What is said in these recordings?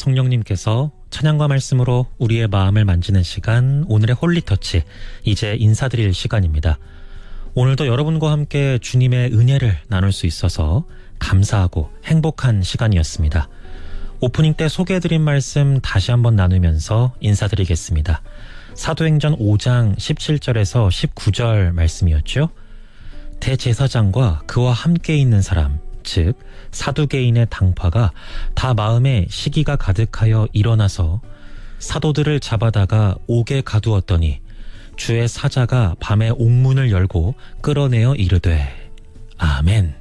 성령님께서 찬양과 말씀으로 우리의 마음을 만지는 시간, 오늘의 홀리터치, 이제 인사드릴 시간입니다. 오늘도 여러분과 함께 주님의 은혜를 나눌 수 있어서 감사하고 행복한 시간이었습니다. 오프닝 때 소개해드린 말씀 다시 한번 나누면서 인사드리겠습니다. 사도행전 5장 17절에서 19절 말씀이었죠. 대제사장과 그와 함께 있는 사람, 즉 사두개인의 당파가 다 마음에 시기가 가득하여 일어나서 사도들을 잡아다가 옥에 가두었더니 주의 사자가 밤에 옥문을 열고 끌어내어 이르되 아멘.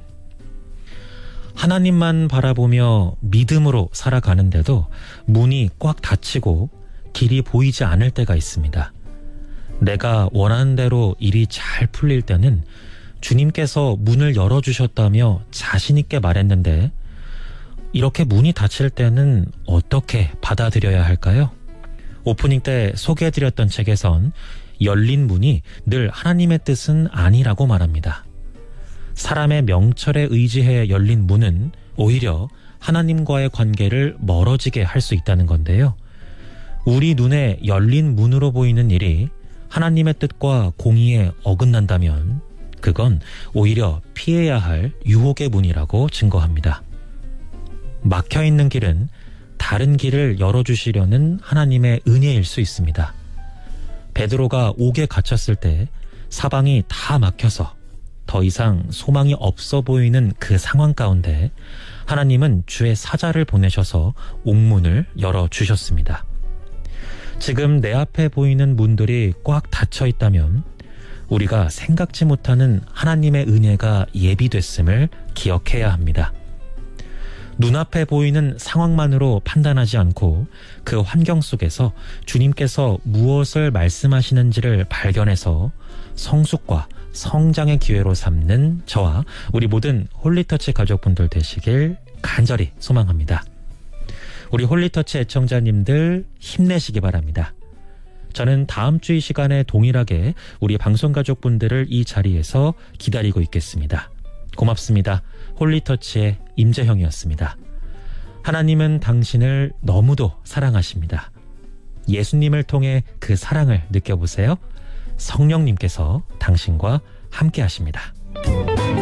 하나님만 바라보며 믿음으로 살아가는데도 문이 꽉 닫히고 길이 보이지 않을 때가 있습니다. 내가 원하는 대로 일이 잘 풀릴 때는 주님께서 문을 열어주셨다며 자신있게 말했는데 이렇게 문이 닫힐 때는 어떻게 받아들여야 할까요? 오프닝 때 소개해드렸던 책에선 열린 문이 늘 하나님의 뜻은 아니라고 말합니다. 사람의 명철에 의지해 열린 문은 오히려 하나님과의 관계를 멀어지게 할 수 있다는 건데요. 우리 눈에 열린 문으로 보이는 일이 하나님의 뜻과 공의에 어긋난다면 그건 오히려 피해야 할 유혹의 문이라고 증거합니다. 막혀있는 길은 다른 길을 열어주시려는 하나님의 은혜일 수 있습니다. 베드로가 옥에 갇혔을 때 사방이 다 막혀서 더 이상 소망이 없어 보이는 그 상황 가운데 하나님은 주의 사자를 보내셔서 옥문을 열어주셨습니다. 지금 내 앞에 보이는 문들이 꽉 닫혀 있다면 우리가 생각지 못하는 하나님의 은혜가 예비됐음을 기억해야 합니다. 눈앞에 보이는 상황만으로 판단하지 않고 그 환경 속에서 주님께서 무엇을 말씀하시는지를 발견해서 성숙과 성장의 기회로 삼는 저와 우리 모든 홀리터치 가족분들 되시길 간절히 소망합니다. 우리 홀리터치 애청자님들 힘내시기 바랍니다. 저는 다음 주 이 시간에 동일하게 우리 방송가족분들을 이 자리에서 기다리고 있겠습니다. 고맙습니다. 홀리터치의 임재형이었습니다. 하나님은 당신을 너무도 사랑하십니다. 예수님을 통해 그 사랑을 느껴보세요. 성령님께서 당신과 함께 하십니다.